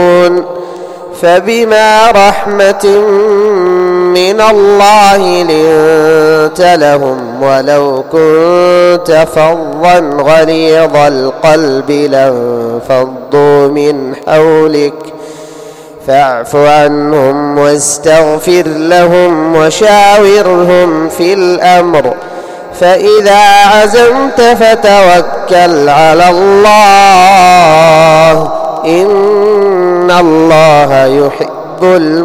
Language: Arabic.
فبما رحمة من الله لنت لهم ولو كنت فظا غليظ القلب لانفضوا من حولك فاعف عنهم واستغفر لهم وشاورهم في الأمر فإذا عزمت فتوكل على الله إن الله يحب